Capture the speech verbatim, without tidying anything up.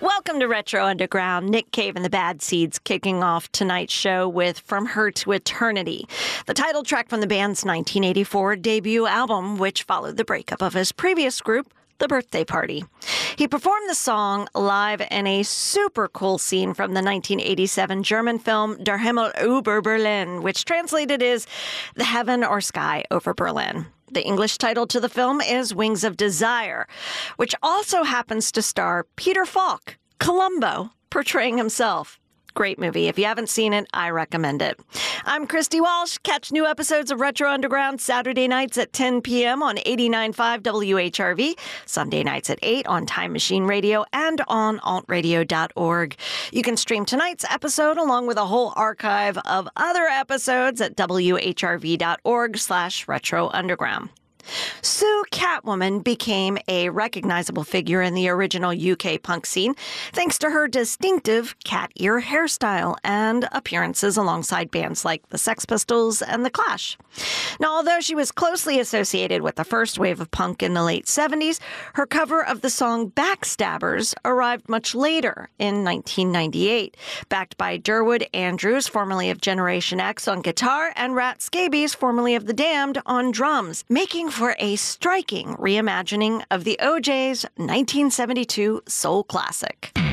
Welcome to Retro Underground. Nick Cave and the Bad Seeds kicking off tonight's show with From Her to Eternity, the title track from the band's nineteen eighty-four debut album, which followed the breakup of his previous group, The Birthday Party. He performed the song live in a super cool scene from the nineteen eighty-seven German film Der Himmel über Berlin, which translated is The Heaven or Sky over Berlin. The English title to the film is Wings of Desire, which also happens to star Peter Falk, Columbo, portraying himself. Great movie. If you haven't seen it, I recommend it. I'm Christy Walsh. Catch new episodes of Retro Underground Saturday nights at ten p.m. on eighty-nine point five W H R V, Sunday nights at eight on Time Machine Radio and on alt radio dot org. You can stream tonight's episode along with a whole archive of other episodes at W H R V dot org slash Retro Underground. Sue Catwoman became a recognizable figure in the original U K punk scene thanks to her distinctive cat ear hairstyle and appearances alongside bands like the Sex Pistols and The Clash. Now, although she was closely associated with the first wave of punk in the late seventies, her cover of the song Backstabbers arrived much later in nineteen ninety-eight, backed by Durwood Andrews, formerly of Generation X, on guitar, and Rat Scabies, formerly of The Damned, on drums, making for a striking reimagining of the O J's nineteen seventy-two soul classic.